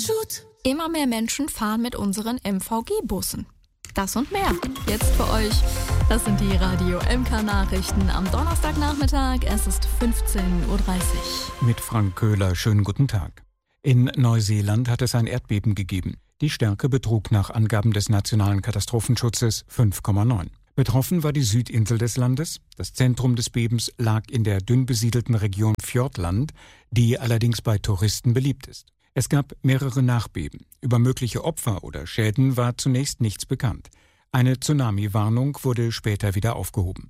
Immer mehr Menschen fahren mit unseren MVG-Bussen. Das und mehr. Jetzt für euch. Das sind die Radio MK Nachrichten am Donnerstagnachmittag. Es ist 15:30 Uhr. Mit Frank Köhler, schönen guten Tag. In Neuseeland hat es ein Erdbeben gegeben. Die Stärke betrug nach Angaben des Nationalen Katastrophenschutzes 5,9. Betroffen war die Südinsel des Landes. Das Zentrum des Bebens lag in der dünn besiedelten Region Fiordland, die allerdings bei Touristen beliebt ist. Es gab mehrere Nachbeben. Über mögliche Opfer oder Schäden war zunächst nichts bekannt. Eine Tsunami-Warnung wurde später wieder aufgehoben.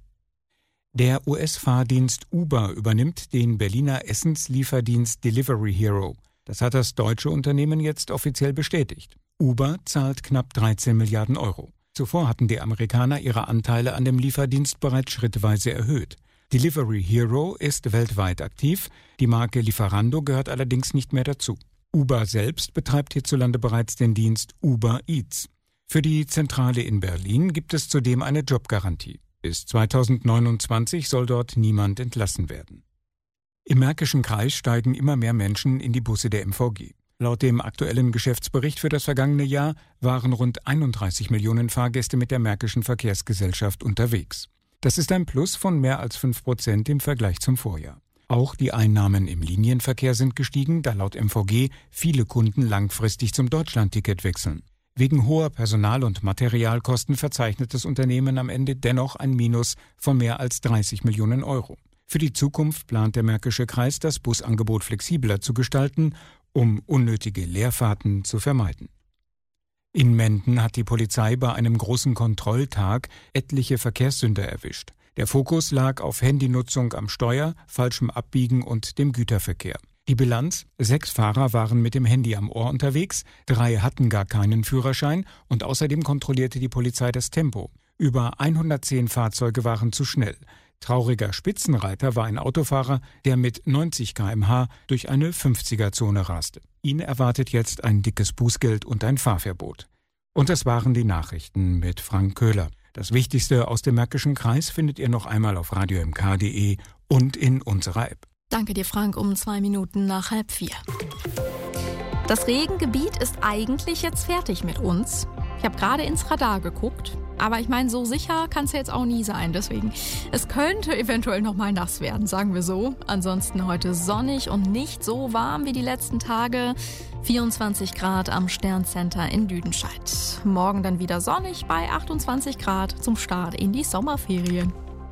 Der US-Fahrdienst Uber übernimmt den Berliner Essenslieferdienst Delivery Hero. Das hat das deutsche Unternehmen jetzt offiziell bestätigt. Uber zahlt knapp 13 Milliarden Euro. Zuvor hatten die Amerikaner ihre Anteile an dem Lieferdienst bereits schrittweise erhöht. Delivery Hero ist weltweit aktiv. Die Marke Lieferando gehört allerdings nicht mehr dazu. Uber selbst betreibt hierzulande bereits den Dienst Uber Eats. Für die Zentrale in Berlin gibt es zudem eine Jobgarantie. Bis 2029 soll dort niemand entlassen werden. Im Märkischen Kreis steigen immer mehr Menschen in die Busse der MVG. Laut dem aktuellen Geschäftsbericht für das vergangene Jahr waren rund 31 Millionen Fahrgäste mit der Märkischen Verkehrsgesellschaft unterwegs. Das ist ein Plus von mehr als 5% im Vergleich zum Vorjahr. Auch die Einnahmen im Linienverkehr sind gestiegen, da laut MVG viele Kunden langfristig zum Deutschlandticket wechseln. Wegen hoher Personal- und Materialkosten verzeichnet das Unternehmen am Ende dennoch ein Minus von mehr als 30 Millionen Euro. Für die Zukunft plant der Märkische Kreis, das Busangebot flexibler zu gestalten, um unnötige Leerfahrten zu vermeiden. In Menden hat die Polizei bei einem großen Kontrolltag etliche Verkehrssünder erwischt. Der Fokus lag auf Handynutzung am Steuer, falschem Abbiegen und dem Güterverkehr. Die Bilanz: 6 Fahrer waren mit dem Handy am Ohr unterwegs, 3 hatten gar keinen Führerschein und außerdem kontrollierte die Polizei das Tempo. Über 110 Fahrzeuge waren zu schnell. Trauriger Spitzenreiter war ein Autofahrer, der mit 90 km/h durch eine 50er-Zone raste. Ihn erwartet jetzt ein dickes Bußgeld und ein Fahrverbot. Und das waren die Nachrichten mit Frank Köhler. Das Wichtigste aus dem Märkischen Kreis findet ihr noch einmal auf radiomk.de und in unserer App. Danke dir, Frank, um 2 Minuten nach 3:30. Das Regengebiet ist eigentlich jetzt fertig mit uns. Ich habe gerade ins Radar geguckt, aber ich meine, so sicher kann es jetzt auch nie sein. Deswegen, es könnte eventuell noch mal nass werden, sagen wir so. Ansonsten heute sonnig und nicht so warm wie die letzten Tage. 24 Grad am Sterncenter in Lüdenscheid. Morgen dann wieder sonnig bei 28 Grad zum Start in die Sommerferien.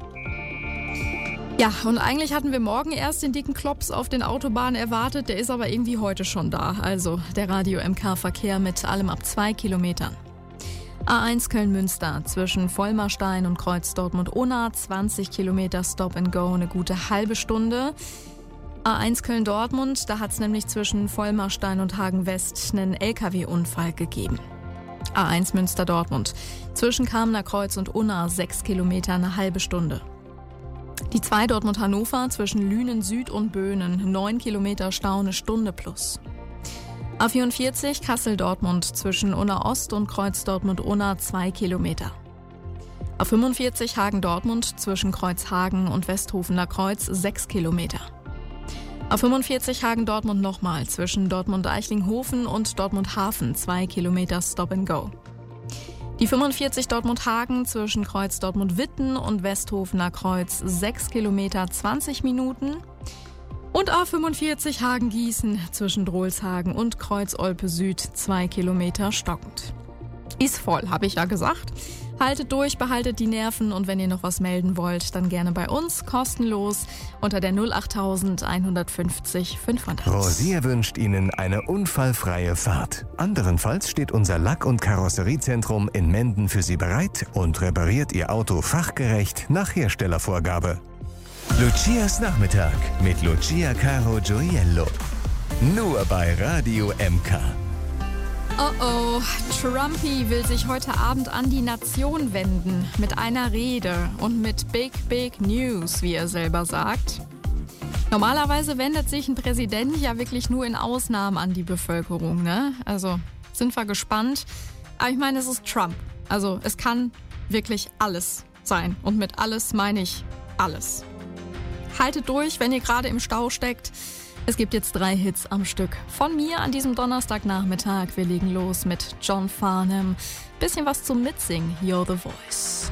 Ja, und eigentlich hatten wir morgen erst den dicken Klops auf den Autobahnen erwartet, der ist aber irgendwie heute schon da. Also der Radio-MK-Verkehr mit allem ab 2 Kilometern. A1 Köln-Münster zwischen Vollmerstein und Kreuz Dortmund-Unna, 20 Kilometer Stop and Go, eine gute halbe Stunde. A1 Köln-Dortmund, da hat es nämlich zwischen Vollmerstein und Hagen-West einen LKW-Unfall gegeben. A1 Münster-Dortmund zwischen Kamener Kreuz und Unna, 6 Kilometer, eine halbe Stunde. Die 2 Dortmund-Hannover zwischen Lünen Süd und Böhnen, 9 Kilometer Stau, eine Stunde plus. A44 Kassel-Dortmund zwischen Unna Ost und Kreuz Dortmund-Unna, 2 Kilometer. A45 Hagen-Dortmund zwischen Kreuz Hagen und Westhofener Kreuz, 6 Kilometer. A45 Hagen-Dortmund nochmal zwischen Dortmund-Eichlinghofen und Dortmund-Hafen, 2 Kilometer Stop and Go. Die 45 Dortmund-Hagen zwischen Kreuz Dortmund-Witten und Westhofener Kreuz, 6 Kilometer, 20 Minuten. Und A45 Hagen-Gießen zwischen Drolshagen und Kreuz Olpe Süd, 2 Kilometer stockend. Ist voll, habe ich ja gesagt. Haltet durch, behaltet die Nerven und wenn ihr noch was melden wollt, dann gerne bei uns, kostenlos, unter der 08000 150 500. Rosier wünscht Ihnen eine unfallfreie Fahrt. Anderenfalls steht unser Lack- und Karosseriezentrum in Menden für Sie bereit und repariert Ihr Auto fachgerecht nach Herstellervorgabe. Lucias Nachmittag mit Lucia Caro Gioiello. Nur bei Radio MK. Oh, Trumpy will sich heute Abend an die Nation wenden mit einer Rede und mit Big News, wie er selber sagt. Normalerweise wendet sich ein Präsident ja wirklich nur in Ausnahmen an die Bevölkerung, ne? Also sind wir gespannt. Aber ich meine, es ist Trump. Also es kann wirklich alles sein. Und mit alles meine ich alles. Haltet durch, wenn ihr gerade im Stau steckt. Es gibt jetzt 3 Hits am Stück. Von mir an diesem Donnerstagnachmittag. Wir legen los mit John Farnham. Bisschen was zum Mitsingen. You're the Voice.